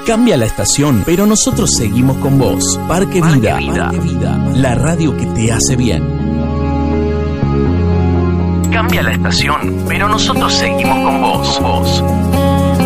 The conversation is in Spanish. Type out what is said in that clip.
Cambia la estación, pero nosotros seguimos con vos. Parque Vida, la radio que te hace bien. Cambia la estación, pero nosotros seguimos con vos.